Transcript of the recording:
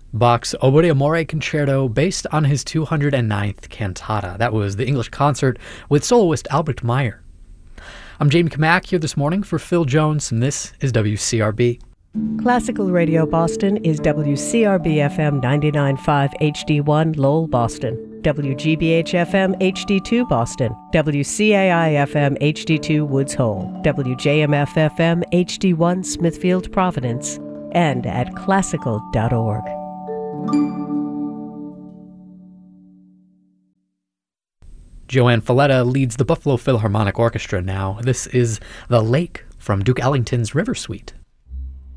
Bach's Oboe Amore Concerto, based on his 209th cantata. That was the English concert with soloist Albert Meyer. I'm Jamie Kamack here this morning for Phil Jones, and this is WCRB. Classical Radio Boston is WCRB-FM 99.5 HD1 Lowell, Boston, WGBH-FM HD2 Boston, WCAI-FM HD2 Woods Hole, WJMF-FM HD1 Smithfield, Providence, and at classical.org. Joanne Falletta leads the Buffalo Philharmonic Orchestra now. This is The Lake from Duke Ellington's River Suite.